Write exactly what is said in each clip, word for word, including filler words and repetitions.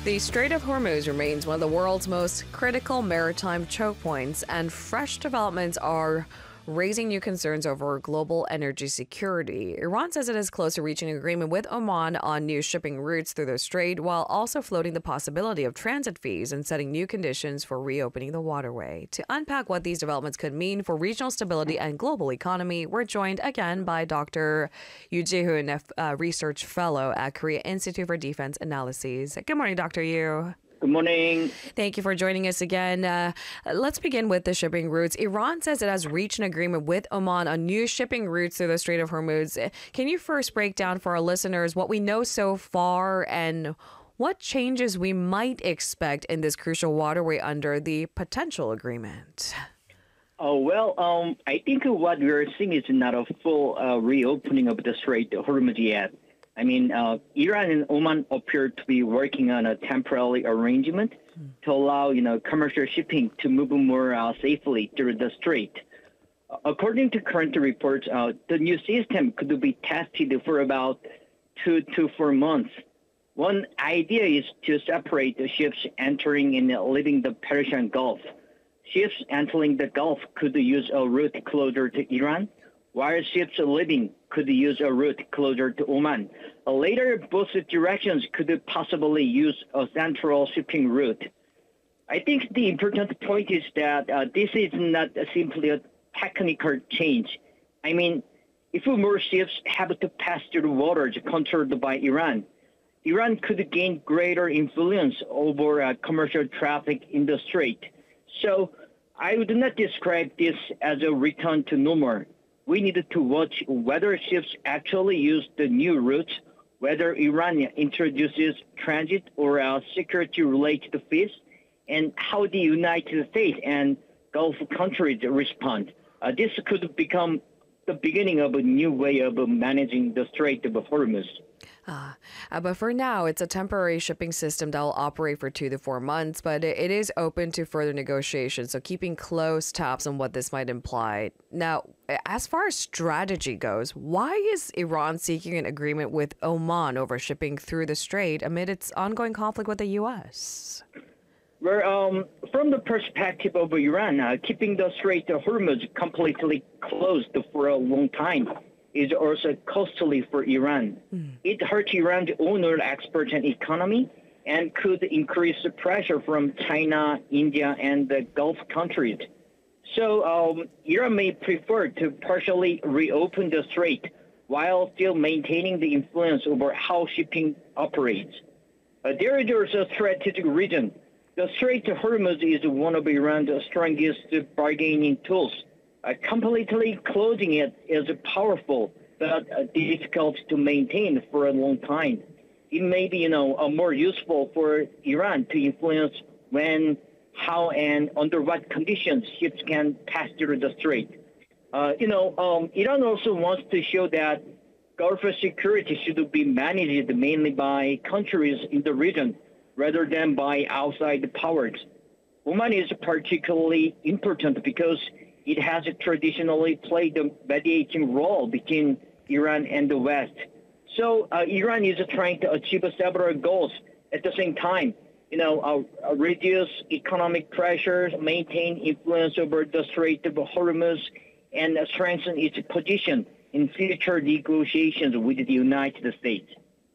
The Strait of Hormuz remains one of the world's most critical maritime choke points, and fresh developments are raising new concerns over global energy security. Iran says it is close to reaching an agreement with Oman on new shipping routes through the strait, while also floating the possibility of transit fees and setting new conditions for reopening the waterway. To unpack what these developments could mean for regional stability and global economy, we're joined again by Doctor Yu Ji-hoon, a research fellow at Korea Institute for Defense Analyses. Good morning, Doctor Yu. Good morning. Thank you for joining us again. Uh, let's begin with the shipping routes. Iran says it has reached an agreement with Oman on new shipping routes through the Strait of Hormuz. Can you first break down for our listeners what we know so far and what changes we might expect in this crucial waterway under the potential agreement? Oh, well, um, I think what we're seeing is not a full uh, reopening of the Strait of Hormuz yet. I mean, uh, Iran and Oman appear to be working on a temporary arrangement mm. to allow, you know, commercial shipping to move more uh, safely through the strait. According to current reports, uh, the new system could be tested for about two to four months. One idea is to separate the ships entering and leaving the Persian Gulf. Ships entering the Gulf could use a route closer to Iran, while ships leaving could use a route closer to Oman. Uh, later, both directions could possibly use a central shipping route. I think the important point is that uh, this is not simply a technical change. I mean, if more ships have to pass through the waters controlled by Iran, Iran could gain greater influence over uh, commercial traffic in the strait. So I would not describe this as a return to normal. We need to watch whether ships actually use the new routes, whether Iran introduces transit or uh, security-related fees, and how the United States and Gulf countries respond. Uh, this could become the beginning of a new way of managing the Strait of Hormuz. Uh, uh, but for now, it's a temporary shipping system that will operate for two to four months, but it, it is open to further negotiations, so keeping close tabs on what this might imply. Now, as far as strategy goes, why is Iran seeking an agreement with Oman over shipping through the strait amid its ongoing conflict with the U S? Well, um, from the perspective of Iran, uh, keeping the Strait of Hormuz completely closed for a long time is also costly for Iran. Mm. It hurts Iran's own export and economy and could increase the pressure from China, India, and the Gulf countries. So um, Iran may prefer to partially reopen the strait while still maintaining the influence over how shipping operates. Uh, there is also a strategic reason. The Strait of Hormuz is one of Iran's strongest bargaining tools. Uh, completely closing it is powerful, but uh, difficult to maintain for a long time. It may be, you know, uh, more useful for Iran to influence when, how, and under what conditions ships can pass through the strait. Uh, you know, um, Iran also wants to show that Gulf security should be managed mainly by countries in the region rather than by outside powers. Oman is particularly important because it has traditionally played a mediating role between Iran and the West. So uh, Iran is trying to achieve several goals at the same time. You know, uh, uh, reduce economic pressures, maintain influence over the Strait of Hormuz, and uh, strengthen its position in future negotiations with the United States.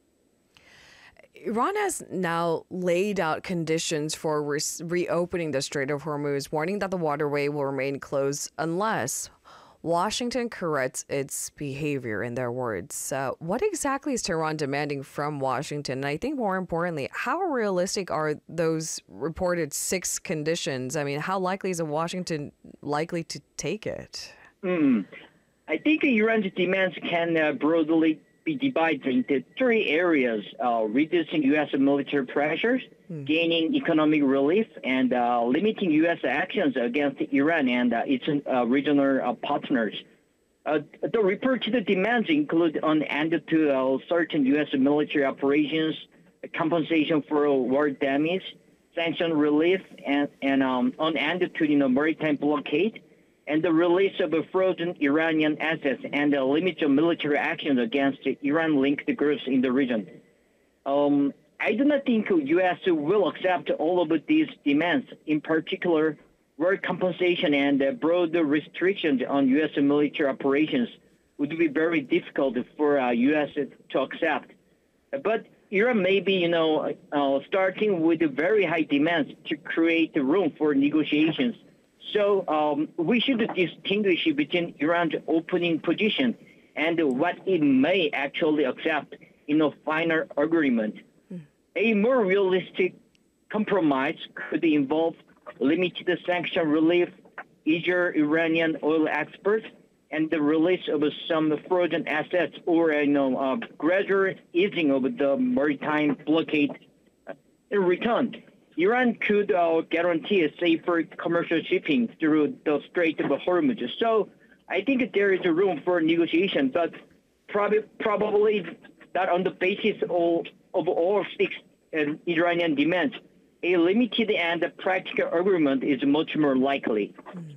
Iran has now laid out conditions for re- reopening the Strait of Hormuz, warning that the waterway will remain closed unless Washington corrects its behavior, in their words. Uh, what exactly is Tehran demanding from Washington? And I think more importantly, how realistic are those reported six conditions? I mean, how likely is Washington likely to take it? Mm. I think Iran's demands can uh, broadly be divided into three areas: uh, reducing U S military pressures, hmm. gaining economic relief, and uh, limiting U S actions against Iran and uh, its uh, regional uh, partners. Uh, the reported demands include an end to uh, certain U S military operations, compensation for war damage, sanction relief, and, and um, an end to you know, maritime blockade, and the release of frozen Iranian assets and a limit of military actions against Iran-linked groups in the region. Um, I do not think U S will accept all of these demands, in particular, war compensation and uh, broader restrictions on U S military operations would be very difficult for uh, U S to accept. But Iran may be, you know, uh, starting with very high demands to create room for negotiations. So um, we should distinguish between Iran's opening position and what it may actually accept in a final agreement. Mm. A more realistic compromise could involve limited sanction relief, easier Iranian oil exports, and the release of some frozen assets or you know, uh, gradual easing of the maritime blockade. In return, Iran could uh, guarantee a safer commercial shipping through the Strait of Hormuz. So I think there is room for negotiation, but prob- probably not on the basis of, of all six uh, Iranian demands. A limited and practical agreement is much more likely. Mm.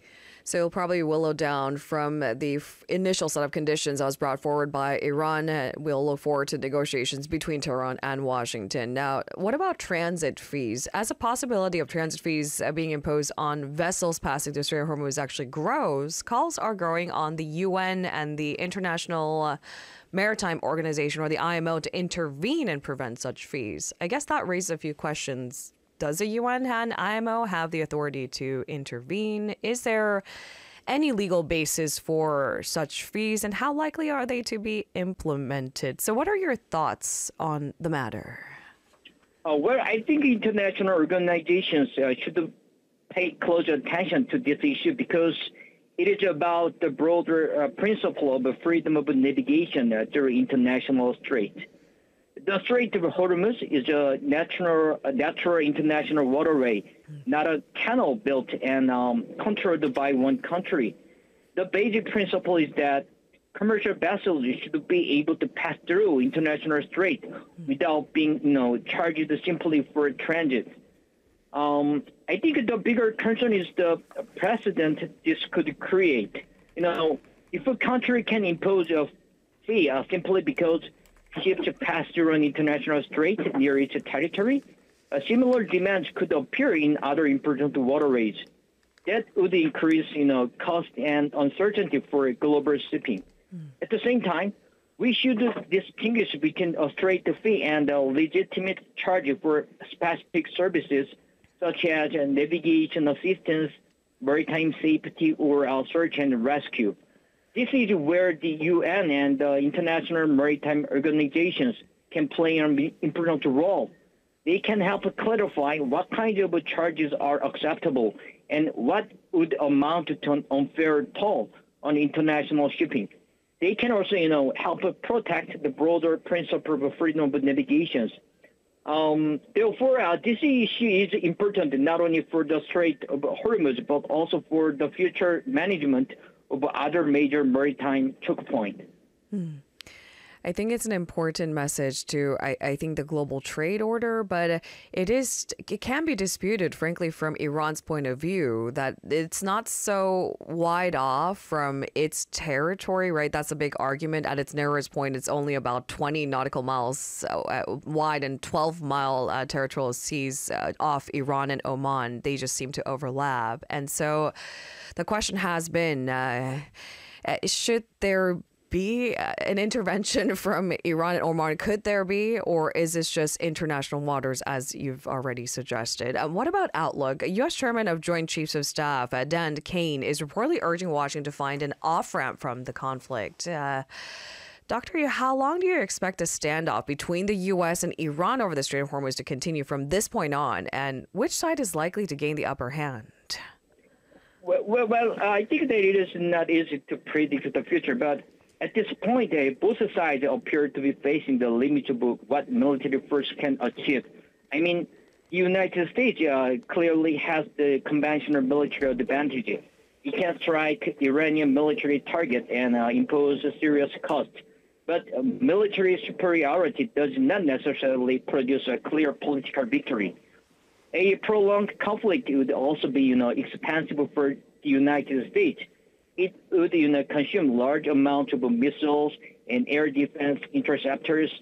So it'll probably willow down from the f- initial set of conditions that was brought forward by Iran. Uh, we'll look forward to negotiations between Tehran and Washington. Now, what about transit fees? As a possibility of transit fees uh, being imposed on vessels passing the Strait of Hormuz actually grows, calls are growing on the U N and the International uh, Maritime Organization, or the I M O, to intervene and prevent such fees. I guess that raises a few questions. Does the U N and I M O have the authority to intervene? Is there any legal basis for such fees, and how likely are they to be implemented? So what are your thoughts on the matter? Uh, well, I think international organizations uh, should pay close attention to this issue because it is about the broader uh, principle of freedom of navigation uh, through international strait. The Strait of Hormuz is a natural, a natural international waterway, not a canal built and um, controlled by one country. The basic principle is that commercial vessels should be able to pass through international strait without being, you know, charged simply for transit. Um, I think the bigger concern is the precedent this could create. You know, if a country can impose a fee uh, simply because ships pass through an international strait near its territory, uh, similar demands could appear in other important waterways. That would increase, you know, cost and uncertainty for global shipping. Mm. At the same time, we should distinguish between a straight fee and a legitimate charge for specific services such as navigation assistance, maritime safety, or uh, search and rescue. This is where the U N and uh, international maritime organizations can play an important role. They can help clarify what kinds of charges are acceptable and what would amount to an unfair toll on international shipping. They can also, you know, help protect the broader principle of freedom of navigation. Um, therefore, uh, this issue is important not only for the Strait of Hormuz, but also for the future management of other major maritime choke points. Hmm. I think it's an important message to, I, I think, the global trade order, but it is it can be disputed, frankly, from Iran's point of view, that it's not so wide off from its territory, right? That's a big argument. At its narrowest point, it's only about twenty nautical miles uh, wide and twelve mile uh, territorial seas uh, off Iran and Oman. They just seem to overlap. And so the question has been, uh, should there be an intervention from Iran and Oman? Could there be, or is this just international waters, as you've already suggested? Uh, what about outlook? U S Chairman of Joint Chiefs of Staff, uh, Dan Kane, is reportedly urging Washington to find an off-ramp from the conflict. Uh, Doctor Yu, how long do you expect a standoff between the U S and Iran over the Strait of Hormuz to continue from this point on, and which side is likely to gain the upper hand? Well, well, well I think that it is not easy to predict the future, but at this point, uh, both sides appear to be facing the limits of what military force can achieve. I mean, the United States uh, clearly has the conventional military advantage. It can strike Iranian military target and uh, impose a serious cost. But uh, military superiority does not necessarily produce a clear political victory. A prolonged conflict would also be, you know, expensive for the United States. It would, you know, consume large amounts of missiles and air defense interceptors,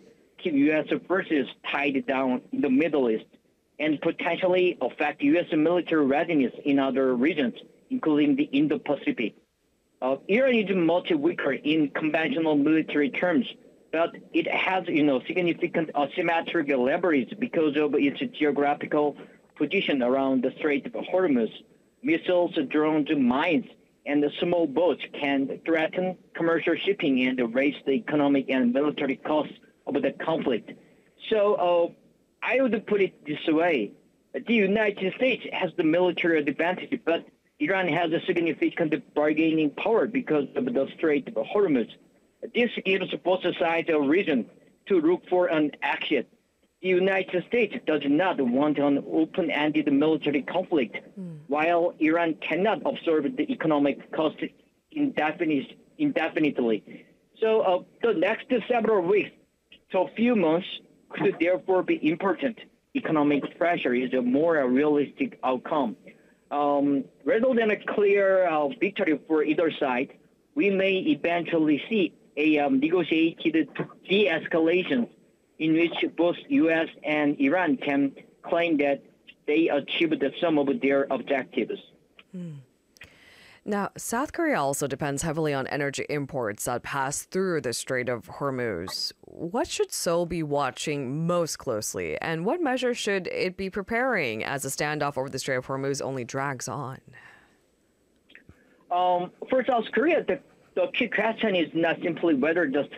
keep U S forces tied down in the Middle East and potentially affect U S military readiness in other regions, including the Indo-Pacific. Uh, Iran is much weaker in conventional military terms, but it has, you know, significant asymmetric leverage because of its geographical position around the Strait of Hormuz. Missiles, drones, mines, and small boats can threaten commercial shipping and raise the economic and military costs of the conflict. So uh, I would put it this way. The United States has the military advantage, but Iran has a significant bargaining power because of the Strait of Hormuz. This gives both sides a reason to look for an exit. The United States does not want an open-ended military conflict, mm. while Iran cannot absorb the economic cost indefinite, indefinitely. So uh, the next several weeks to a few months could therefore be important. Economic pressure is a more realistic outcome. Um, rather than a clear uh, victory for either side, we may eventually see a um, negotiated de-escalation in which both U S and Iran can claim that they achieved some of their objectives. Hmm. Now, South Korea also depends heavily on energy imports that pass through the Strait of Hormuz. What should Seoul be watching most closely, and what measures should it be preparing as the standoff over the Strait of Hormuz only drags on? Um, for South Korea, the, the key question is not simply whether the